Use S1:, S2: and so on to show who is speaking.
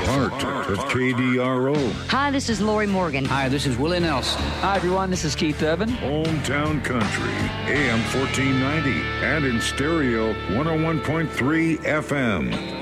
S1: heart of KDRO.
S2: Hi, this is Lori Morgan.
S3: Hi, this is Willie Nelson.
S4: Hi, everyone. This is Keith Urban.
S1: Hometown Country, AM 1490, and in stereo 101.3 FM.